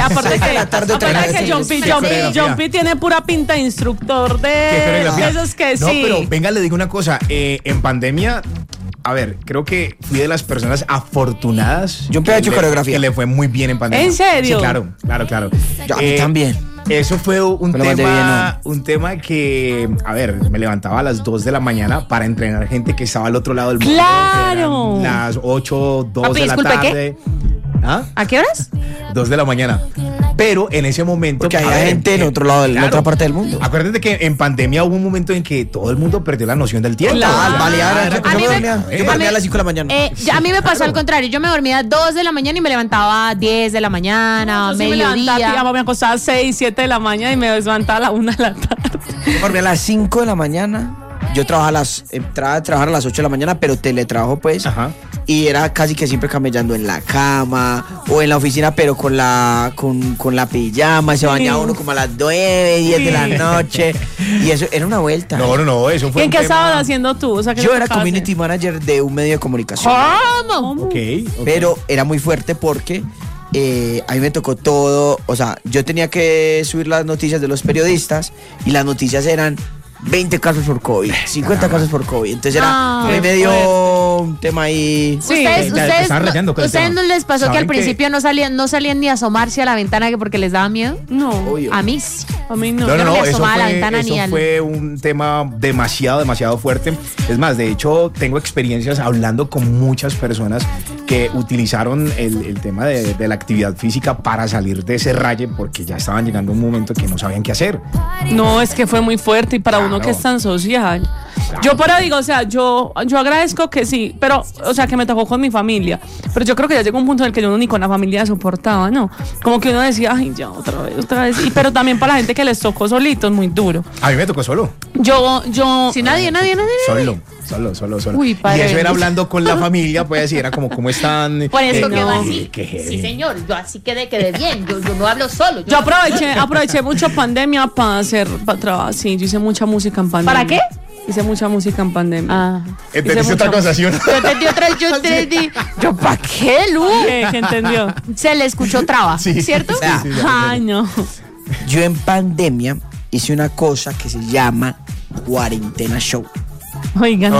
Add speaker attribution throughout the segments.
Speaker 1: aparte que John P tiene pura pinta de instructor de esos que sí.
Speaker 2: No, pero venga, le digo una cosa. En pandemia, a ver, creo que fui de las personas afortunadas.
Speaker 3: John P ha hecho coreografía.
Speaker 2: Que le fue muy bien en pandemia.
Speaker 1: ¿En serio?
Speaker 2: Sí, claro.
Speaker 3: Yo a mí también.
Speaker 2: Eso fue un tema que, a ver, me levantaba a las 2 de la mañana para entrenar gente que estaba al otro lado del mundo.
Speaker 1: ¡Claro!
Speaker 2: Las 8, 2 de la tarde.
Speaker 4: ¿Ah? ¿A qué horas?
Speaker 2: 2 de la mañana. Pero en ese momento...
Speaker 3: Porque había gente en otro lado, en otra parte del mundo.
Speaker 2: Acuérdate que en pandemia hubo un momento en que todo el mundo perdió la noción del tiempo.
Speaker 3: Yo dormía a las 5 de la mañana.
Speaker 4: A mí me pasó al contrario. Yo me dormía a 2 de la mañana y me levantaba a 10 de la mañana, mediodía.
Speaker 1: Me acostaba a 6, 7 de la mañana y me levantaba a la 1 de la tarde.
Speaker 3: Yo me dormía a las 5 de la mañana. Yo trabajaba a trabajar a las 8 de la mañana, pero teletrabajo pues. Ajá. Y era casi que siempre camellando en la cama o en la oficina, pero con la pijama. Se bañaba uno como a las 9, 10 de la noche. Y eso era una vuelta.
Speaker 2: No, eso fue.
Speaker 1: ¿En qué estabas haciendo tú? O sea,
Speaker 3: yo era community manager de un medio de comunicación.
Speaker 1: ¿Cómo?
Speaker 2: Okay.
Speaker 3: Pero era muy fuerte porque a mí me tocó todo. O sea, yo tenía que subir las noticias de los periodistas y las noticias eran 20 casos por COVID, 50 casos por COVID. Entonces era me dio un tema ahí.
Speaker 4: Sí. ¿Ustedes no les pasó que al principio no salían ni a asomarse a la ventana porque les daba miedo?
Speaker 1: No.
Speaker 3: Obvio.
Speaker 4: A mí sí.
Speaker 1: A mí no.
Speaker 2: No, eso fue un tema demasiado fuerte. Es más, de hecho, tengo experiencias hablando con muchas personas que utilizaron el tema de la actividad física para salir de ese raye porque ya estaban llegando a un momento que no sabían qué hacer.
Speaker 1: No, es que fue muy fuerte y para uno que es tan social. Claro. Yo por ahí digo, o sea, yo agradezco que sí, pero, o sea, que me tocó con mi familia. Pero yo creo que ya llegó un punto en el que yo ni con la familia soportaba, ¿no? Como que uno decía, ay, ya, otra vez. Pero también para la gente que les tocó solito es muy duro.
Speaker 2: A mí me tocó solo.
Speaker 1: Yo.
Speaker 4: Si nadie.
Speaker 2: Solo.
Speaker 4: Uy, padre.
Speaker 2: Y eso era hablando con la familia, pues decir, era como, ¿cómo están?
Speaker 4: Por eso quedó así. Sí, señor, yo así quedé bien. Yo no hablo solo.
Speaker 1: Yo aproveché mucho pandemia para trabajar. Sí, yo hice mucha música en pandemia.
Speaker 4: ¿Para qué?
Speaker 1: Hice mucha música en pandemia.
Speaker 2: ¿Entendiste otra cosa, sí o no?
Speaker 4: Yo entendí. ¿Yo para qué, Lu?
Speaker 1: ¿Qué entendió?
Speaker 4: Se le escuchó traba,
Speaker 2: sí,
Speaker 4: ¿cierto?
Speaker 2: Sí,
Speaker 1: ay, no.
Speaker 3: Yo en pandemia hice una cosa que se llama Cuarentena Show.
Speaker 1: Oigan,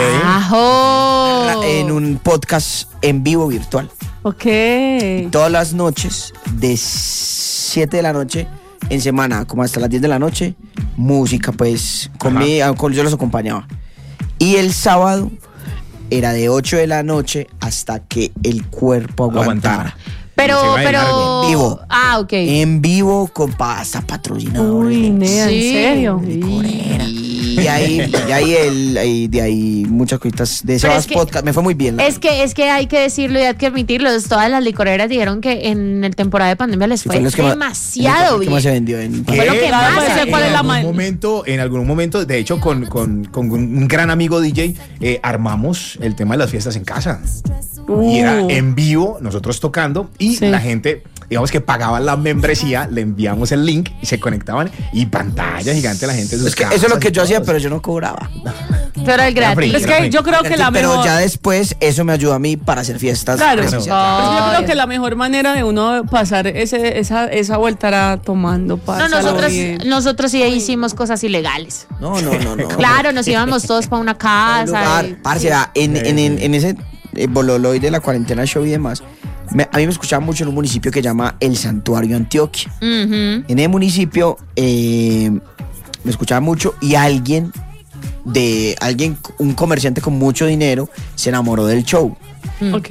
Speaker 3: en un podcast en vivo virtual.
Speaker 1: Ok.
Speaker 3: Todas las noches, de 7 de la noche en semana, como hasta las 10 de la noche, música, pues, yo los acompañaba. Y el sábado era de 8 de la noche hasta que el cuerpo aguantara.
Speaker 4: Pero
Speaker 3: en vivo.
Speaker 4: Ok.
Speaker 3: En vivo con pasta patrocinadores.
Speaker 1: Uy, Nea, ¿en serio?
Speaker 3: Y ahí muchas cositas de esos podcast. Me fue muy bien.
Speaker 4: Es que hay que decirlo y hay que admitirlo. Todas las licoreras dijeron que en el temporada de pandemia les fue demasiado bien.
Speaker 3: ¿Qué más se vendió?
Speaker 4: Fue lo que más.
Speaker 2: En algún momento, de hecho, con un gran amigo DJ, armamos el tema de las fiestas en casa. Y era en vivo, nosotros tocando, y la gente, digamos que pagaba la membresía, le enviamos el link y se conectaban, y pantalla gigante, la gente.
Speaker 3: Es que eso es lo que yo hacía, pero yo no cobraba.
Speaker 4: Pero era el gratis.
Speaker 1: Es que yo creo que
Speaker 3: pero ya después eso me ayudó a mí para hacer fiestas.
Speaker 1: Claro. Yo creo que la mejor manera de uno pasar esa vuelta era tomando.
Speaker 4: Nosotros sí hicimos cosas ilegales.
Speaker 3: No.
Speaker 4: Claro, nos íbamos todos para una casa.
Speaker 3: Parce, en ese bololoy de la cuarentena show y demás, a mí me escuchaba mucho en un municipio que se llama El Santuario, Antioquia. En ese municipio me escuchaba mucho y un comerciante con mucho dinero se enamoró del show.
Speaker 1: Ok.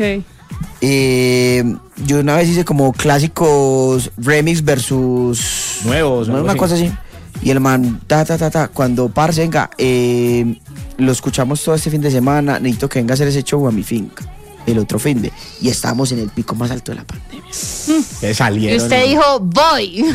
Speaker 3: Yo una vez hice como clásicos remix versus
Speaker 2: nuevos,
Speaker 3: una cosa así. Y el man, cuando parce, venga, lo escuchamos todo este fin de semana, necesito que venga a hacer ese show a mi finca. El otro fin de. Y estábamos en el pico más alto de la pandemia.
Speaker 2: Que salieron.
Speaker 4: Y usted dijo, voy.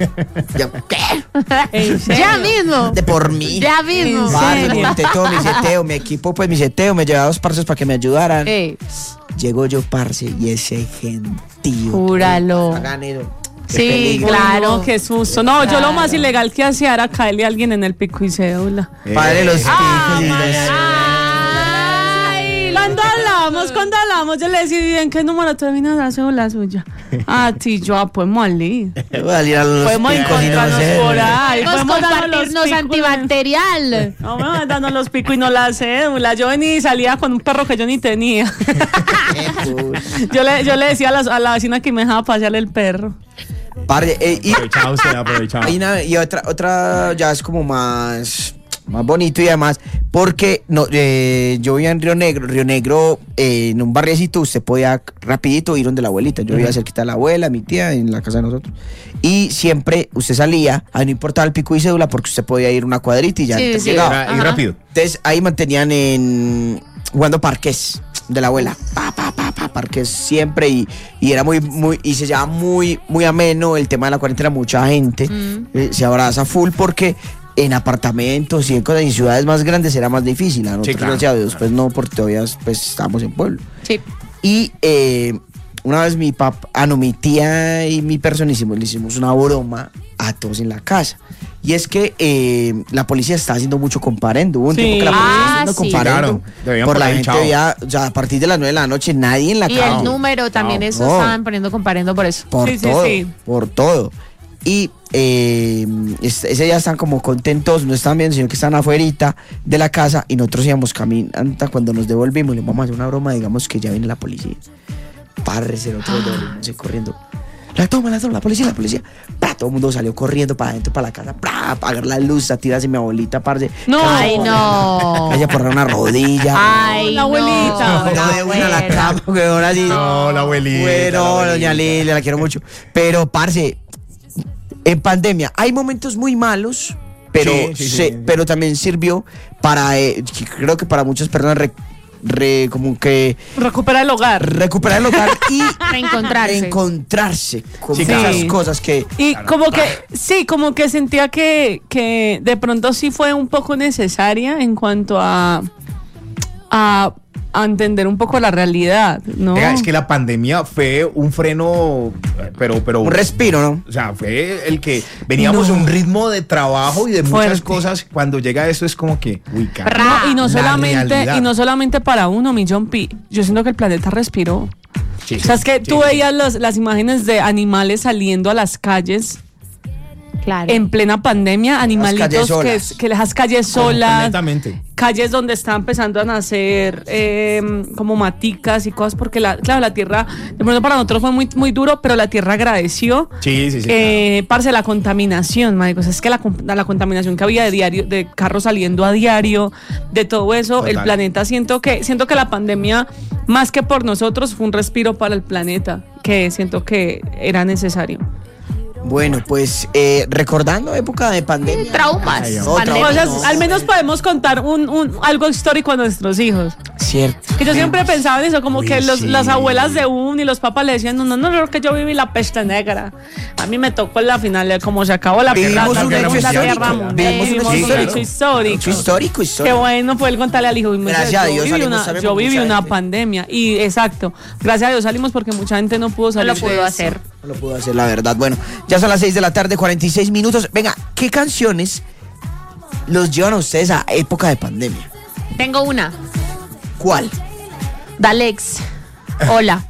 Speaker 3: ¿Qué?
Speaker 4: Ya mismo.
Speaker 3: De por mí.
Speaker 4: Ya mismo.
Speaker 3: Monté todo mi seteo, mi equipo, pues mi seteo, me llevaba 2 parces para que me ayudaran. Llego yo, parce, y ese gentío.
Speaker 4: Júralo. Sí, claro.
Speaker 1: No, qué susto. No, yo lo más ilegal que hacía era caerle a alguien en el pico y cédula.
Speaker 3: Padre los picos.
Speaker 1: Manda la cuando hablamos, yo le decía, ¿en qué número termina la cédula suya? Ah, sí, yo, podemos salir. Podemos encontrarnos por ahí.
Speaker 4: Podemos compartirnos antibacterial.
Speaker 1: Vamos dándonos los picos y no la cédula. Yo venía y salía con un perro que yo ni tenía. yo le decía a la vecina que me dejaba pasearle el perro.
Speaker 2: Aprovechado.
Speaker 3: Y otra ya es como más bonito y además porque yo vivía en Río Negro, en un barriecito usted podía rapidito ir donde la abuelita. Yo vivía cerquita de la abuela, mi tía, en la casa de nosotros, y siempre usted salía, no importaba el pico y cédula porque usted podía ir una cuadrita y ya llegaba.
Speaker 2: Y rápido.
Speaker 3: Entonces ahí mantenían jugando parqués de la abuela, parqués siempre, y era muy y se llevaba muy ameno el tema de la cuarentena. Mucha gente se abraza full porque en apartamentos y en cosas en ciudades más grandes era más difícil. A nosotros, gracias a Dios, pues no, porque todavía pues estábamos en pueblo.
Speaker 4: Sí.
Speaker 3: Y una vez mi tía y mi persona le hicimos una broma a todos en la casa. Y es que la policía está haciendo mucho comparendo. Hubo un tiempo que la policía está haciendo comparendo.
Speaker 2: Claro,
Speaker 3: por la gente ya, o sea, a partir de las 9 de la noche nadie en la casa.
Speaker 4: Y el número también, eso estaban poniendo comparendo por eso.
Speaker 3: Por todo. Y ese ya están como contentos, no están viendo, sino que están afuerita de la casa, y nosotros íbamos caminando. Cuando nos devolvimos, le vamos a hacer una broma, digamos que ya viene la policía. Párrese, nosotros devolvimos corriendo. La toma, la policía. Todo el mundo salió corriendo para adentro, para la casa, para apagar la luz, a tirarse mi abuelita, parce.
Speaker 1: No.
Speaker 4: Ay, no.
Speaker 3: Vaya por una rodilla.
Speaker 4: Ay,
Speaker 1: la abuelita.
Speaker 3: No, de una a la cama, porque ahora sí.
Speaker 2: No, la abuelita.
Speaker 3: Bueno, doña Lilia, la quiero mucho. Pero, parce, en pandemia hay momentos muy malos, pero pero también sirvió para, creo que para muchas personas como que
Speaker 1: recuperar el hogar
Speaker 3: y
Speaker 4: reencontrarse
Speaker 3: con esas cosas que
Speaker 1: y como que sentía que de pronto sí fue un poco necesaria en cuanto a entender un poco la realidad, ¿no?
Speaker 2: Es que la pandemia fue un freno, pero
Speaker 3: un respiro, ¿no?
Speaker 2: O sea, fue el que veníamos a un ritmo de trabajo y de muchas cosas. Cuando llega eso es como que, uy, caramba.
Speaker 1: Y no solamente para uno, mi John P. Yo siento que el planeta respiró. Sí, o sea, es que tú veías las imágenes de animales saliendo a las calles.
Speaker 4: Claro.
Speaker 1: En plena pandemia, animalitos que las calles solas, calles donde está empezando a nacer como maticas y cosas, porque la tierra, de pronto para nosotros fue muy, muy duro, pero la tierra agradeció.
Speaker 2: Sí.
Speaker 1: Parce, la contaminación, marico, o sea, es que la contaminación que había de diario, de carros saliendo a diario, de todo eso, total. El planeta, siento que la pandemia, más que por nosotros, fue un respiro para el planeta, que siento que era necesario.
Speaker 3: Bueno, pues recordando época de pandemia.
Speaker 4: Traumas.
Speaker 1: Al menos podemos contar algo histórico a nuestros hijos.
Speaker 3: Cierto.
Speaker 1: Que yo siempre pensaba en eso, como que las abuelas de uno y los papás le decían, no, que yo viví la peste negra. A mí me tocó en la final, como se acabó la
Speaker 3: Segunda Guerra
Speaker 1: Mundial. Vivimos un hecho histórico. Qué bueno poder contarle al hijo.
Speaker 3: Gracias a Dios
Speaker 1: yo viví una pandemia. Y exacto, gracias a Dios salimos porque mucha gente no pudo salir.
Speaker 4: No lo pudo hacer.
Speaker 3: No lo pudo hacer, la verdad. Bueno, ya son las 6 de la tarde, 46 minutos. Venga, ¿qué canciones los llevan a ustedes a época de pandemia?
Speaker 4: Tengo una.
Speaker 3: ¿Cuál?
Speaker 4: D'Alex. Hola.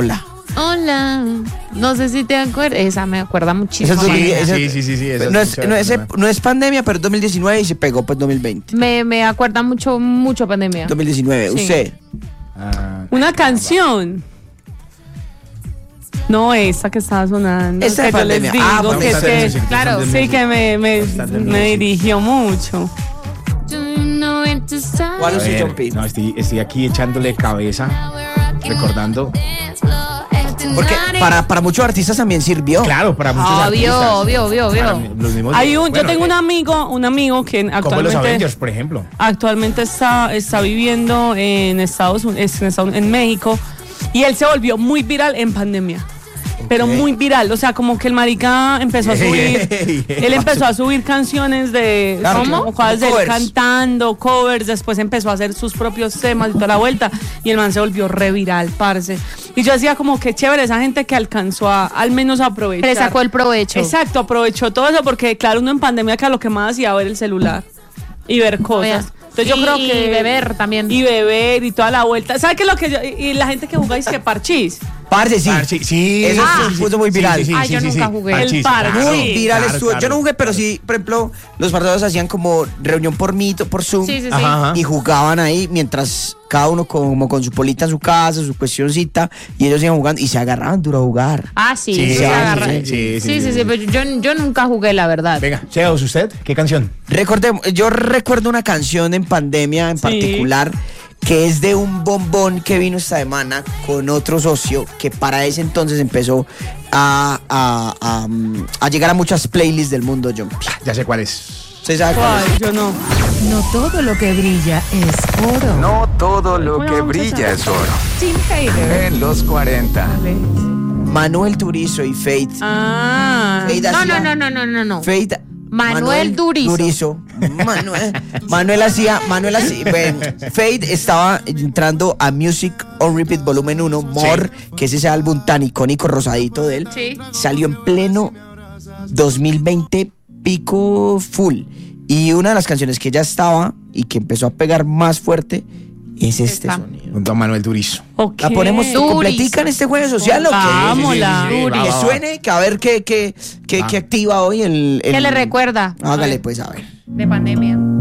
Speaker 4: No sé si te acuerdas. Esa me acuerda muchísimo.
Speaker 2: Sí.
Speaker 3: No es pandemia, pero 2019 y se pegó pues 2020.
Speaker 4: Me acuerda mucho pandemia.
Speaker 3: 2019, sí. Usted.
Speaker 1: Una canción. No, esa que estaba sonando.
Speaker 3: Esta
Speaker 1: que yo les digo
Speaker 4: claro.
Speaker 1: Sí, que me dirigió mucho.
Speaker 3: ¿Cuál es John P?
Speaker 2: No, estoy aquí echándole cabeza, recordando.
Speaker 3: Porque para muchos artistas también sirvió.
Speaker 2: Claro, para muchos artistas.
Speaker 4: Obvio.
Speaker 1: Yo tengo un amigo que actualmente,
Speaker 2: como los Avengers, por ejemplo.
Speaker 1: Actualmente está viviendo en en México, y él se volvió muy viral en pandemia. Pero muy viral, o sea, como que el marica empezó a subir, él empezó a subir canciones de, cosas de él cantando, covers, después empezó a hacer sus propios temas y toda la vuelta, y el man se volvió re viral, parce. Y yo decía como que chévere esa gente que alcanzó al menos a aprovechar.
Speaker 4: Le sacó el provecho.
Speaker 1: Exacto, aprovechó todo eso, porque claro, uno en pandemia que a lo que más hacía ver el celular y ver cosas. Entonces yo creo que...
Speaker 4: Y beber también.
Speaker 1: Y beber y toda la vuelta. ¿Sabes qué es lo que yo... Y la gente que juega dice que parchís?
Speaker 3: Parce, sí.
Speaker 2: Sí.
Speaker 3: Eso se puso muy viral.
Speaker 4: Yo nunca jugué.
Speaker 1: El parchís.
Speaker 3: Muy viral
Speaker 2: Claro,
Speaker 3: estuvo.
Speaker 2: claro.
Speaker 3: Yo no jugué, pero sí, por ejemplo, los partidos hacían como reunión por Meet, por Zoom.
Speaker 4: Sí.
Speaker 2: Ajá.
Speaker 3: Y jugaban ahí mientras cada uno como con su polita en su casa, su cuestioncita, y ellos iban jugando y se agarraban duro a jugar.
Speaker 4: Sí,
Speaker 2: Sí,
Speaker 4: se agarra.
Speaker 2: sí,
Speaker 4: pero yo nunca jugué, la verdad.
Speaker 2: Venga, Cheos, ¿usted? ¿Qué canción?
Speaker 3: Yo recuerdo una canción en pandemia en particular que es de un bombón que vino esta semana con otro socio que para ese entonces empezó a llegar a muchas playlists del mundo, John.
Speaker 2: Ya sé cuál es.
Speaker 3: ¿Usted sabe cuál es?
Speaker 1: Ay, yo no.
Speaker 5: No todo lo que brilla es oro.
Speaker 6: No todo lo que brilla es oro.
Speaker 5: Tim Hader.
Speaker 6: En los 40.
Speaker 3: Manuel Turizo y Fate. Fate
Speaker 4: No.
Speaker 3: Fate.
Speaker 4: Manuel Turizo.
Speaker 3: Manuel hacía, bueno, Fate estaba entrando a Music on Repeat Volumen 1, More, que es ese álbum tan icónico rosadito de él.
Speaker 4: Sí.
Speaker 3: Salió en pleno 2020 pico full. Y una de las canciones que ya estaba y que empezó a pegar más fuerte es este sonido.
Speaker 2: Junto a Manuel Turizo.
Speaker 3: ¿La ponemos completica en este juego social o qué?
Speaker 1: Vámonos.
Speaker 3: Que suene, que a ver qué activa hoy el...
Speaker 4: ¿Qué le recuerda?
Speaker 3: Hágale pues, a ver.
Speaker 4: De pandemia.